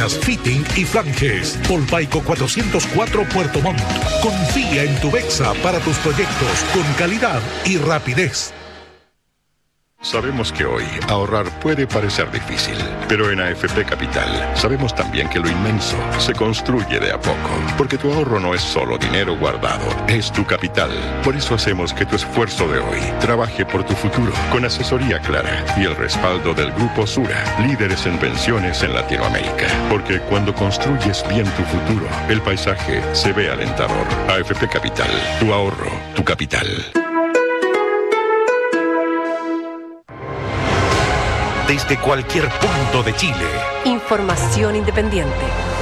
Fitting y flanges. Polpaico 404 Puerto Montt. Confía en tu Bexa para tus proyectos con calidad y rapidez. Sabemos que hoy ahorrar puede parecer difícil, pero en AFP Capital sabemos también que lo inmenso se construye de a poco, porque tu ahorro no es solo dinero guardado, es tu capital. Por eso hacemos que tu esfuerzo de hoy trabaje por tu futuro, con asesoría clara y el respaldo del Grupo Sura, líderes en pensiones en Latinoamérica. Porque cuando construyes bien tu futuro, el paisaje se ve alentador. AFP Capital, tu ahorro, tu capital. Desde cualquier punto de Chile. Información independiente.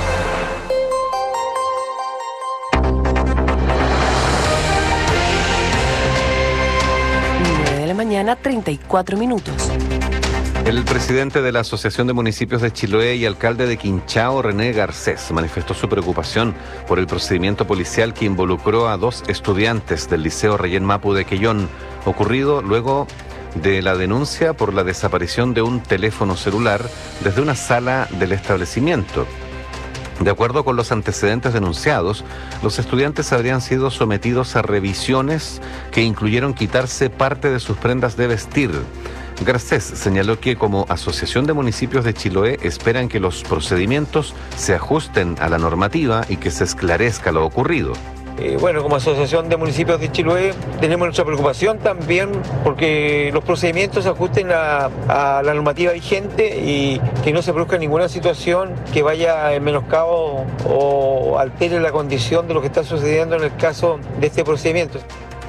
9 de la mañana, 34 minutos. El presidente de la Asociación de Municipios de Chiloé y alcalde de Quinchao, René Garcés, manifestó su preocupación por el procedimiento policial que involucró a 2 estudiantes del Liceo Reyén Mapu de Quellón, ocurrido luego de la denuncia por la desaparición de un teléfono celular desde una sala del establecimiento. De acuerdo con los antecedentes denunciados, los estudiantes habrían sido sometidos a revisiones que incluyeron quitarse parte de sus prendas de vestir. Garcés señaló que como Asociación de Municipios de Chiloé esperan que los procedimientos se ajusten a la normativa y que se esclarezca lo ocurrido. Bueno, como Asociación de Municipios de Chiloé tenemos nuestra preocupación también porque los procedimientos se ajusten a la normativa vigente y que no se produzca ninguna situación que vaya en menoscabo o altere la condición de lo que está sucediendo en el caso de este procedimiento.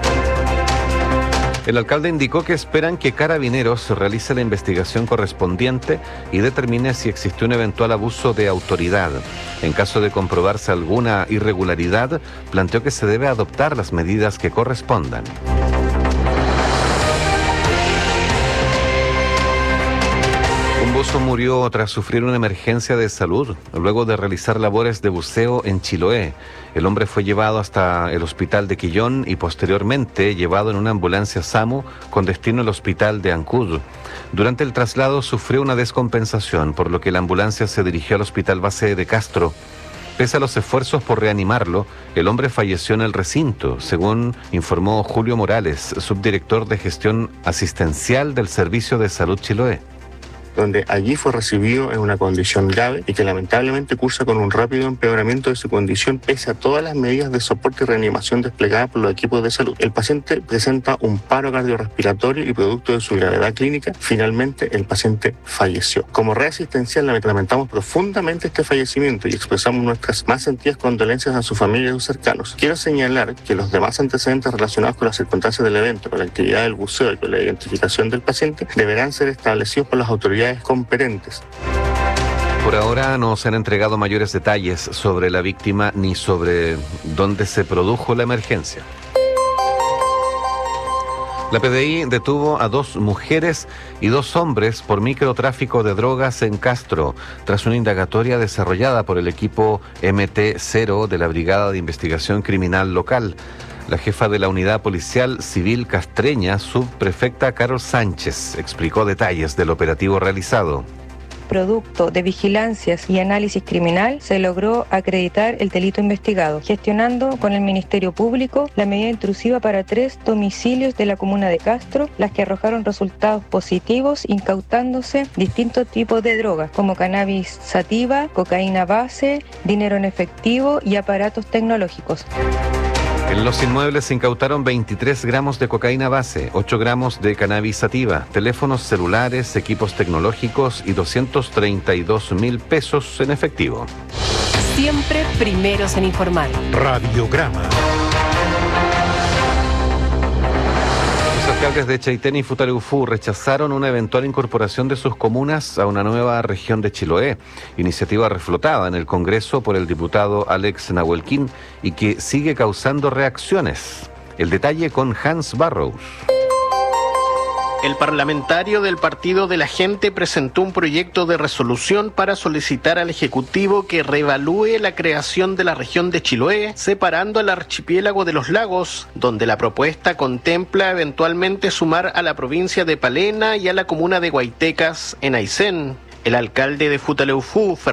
El alcalde indicó que esperan que Carabineros realice la investigación correspondiente y determine si existe un eventual abuso de autoridad. En caso de comprobarse alguna irregularidad, planteó que se debe adoptar las medidas que correspondan. Un buzo murió tras sufrir una emergencia de salud luego de realizar labores de buceo en Chiloé. El hombre fue llevado hasta el hospital de Quillón y posteriormente llevado en una ambulancia SAMU con destino al hospital de Ancud. Durante el traslado sufrió una descompensación, por lo que la ambulancia se dirigió al hospital base de Castro. Pese a los esfuerzos por reanimarlo, el hombre falleció en el recinto, según informó Julio Morales, subdirector de gestión asistencial del Servicio de Salud Chiloé. Donde allí fue recibido en una condición grave y que lamentablemente cursa con un rápido empeoramiento de su condición pese a todas las medidas de soporte y reanimación desplegadas por los equipos de salud. El paciente presenta un paro cardiorrespiratorio y producto de su gravedad clínica, finalmente el paciente falleció. Como red asistencial lamentamos profundamente este fallecimiento y expresamos nuestras más sentidas condolencias a su familia y a sus cercanos. Quiero señalar que los demás antecedentes relacionados con las circunstancias del evento, con la actividad del buceo y con la identificación del paciente deberán ser establecidos por las autoridades competentes. Por ahora no se han entregado mayores detalles sobre la víctima ni sobre dónde se produjo la emergencia. La PDI detuvo a 2 mujeres y 2 hombres por microtráfico de drogas en Castro, tras una indagatoria desarrollada por el equipo MT0 de la Brigada de Investigación Criminal Local. La jefa de la Unidad Policial Civil Castreña, subprefecta Carol Sánchez, explicó detalles del operativo realizado. Producto de vigilancias y análisis criminal, se logró acreditar el delito investigado, gestionando con el Ministerio Público la medida intrusiva para 3 domicilios de la comuna de Castro, las que arrojaron resultados positivos, incautándose distintos tipos de drogas, como cannabis sativa, cocaína base, dinero en efectivo y aparatos tecnológicos. En los inmuebles se incautaron 23 gramos de cocaína base, 8 gramos de cannabis sativa, teléfonos celulares, equipos tecnológicos y 232.000 pesos en efectivo. Siempre primeros en informar. Radiograma. Los alcaldes de Chaitén y Futaleufú rechazaron una eventual incorporación de sus comunas a una nueva región de Chiloé, iniciativa reflotada en el Congreso por el diputado Alex Nahuelquín y que sigue causando reacciones. El detalle con Hans Barrows. El parlamentario del Partido de la Gente presentó un proyecto de resolución para solicitar al Ejecutivo que reevalúe la creación de la región de Chiloé, separando al archipiélago de los lagos, donde la propuesta contempla eventualmente sumar a la provincia de Palena y a la comuna de Guaitecas en Aysén. El alcalde de Futaleufú,